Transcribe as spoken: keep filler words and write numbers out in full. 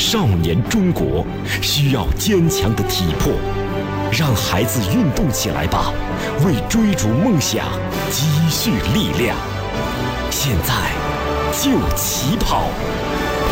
少年中国需要坚强的体魄，让孩子运动起来吧，为追逐梦想积蓄力量。现在就起跑！